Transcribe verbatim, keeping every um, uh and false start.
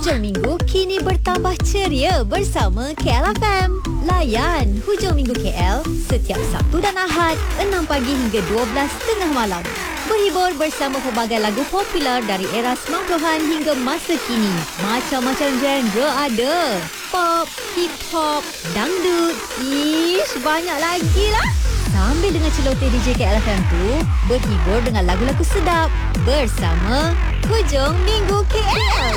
Hujung minggu kini bertambah ceria bersama K L F M. Layan Hujung Minggu K L setiap Sabtu dan Ahad enam pagi hingga dua belas tengah malam. Berhibur bersama pelbagai lagu popular dari era sembilan puluhan hingga masa kini. Macam-macam genre ada. Pop, hip hop, dangdut, ish, banyak lagi lah. Sambil dengan celoteh D J K L F M tu, berhibur dengan lagu-lagu sedap bersama Hujung Minggu K L.